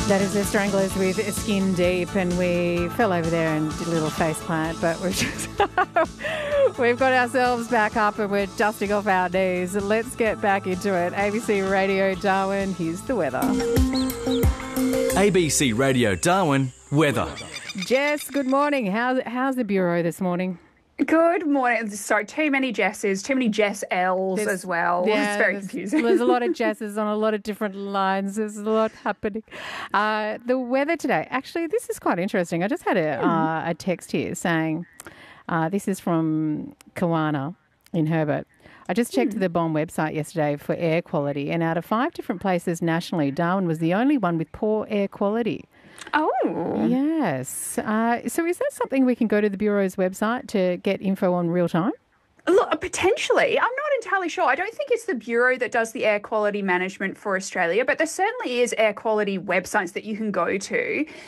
That is the Stranglers with Skin Deep, and we fell over there and did a little face plant, but we've got ourselves back up and we're dusting off our knees. Let's get back into it. ABC Radio Darwin, here's the weather. ABC Radio Darwin, weather. Jess, good morning. How's the Bureau this morning? Good morning. Sorry, too many Jesses, too many Jess L's as well. Yeah, it's very confusing. There's a lot of Jesses on a lot of different lines. There's a lot happening. The weather today, actually, this is quite interesting. I just had a text here saying, this is from Kawana in Herbert. I just checked the BOM website yesterday for air quality, and out of 5 different places nationally, Darwin was the only one with poor air quality. Oh. Yes. So is that something we can go to the Bureau's website to get info on real time? Look, potentially. I'm not entirely sure. I don't think it's the Bureau that does the air quality management for Australia, but there certainly is air quality websites that you can go to.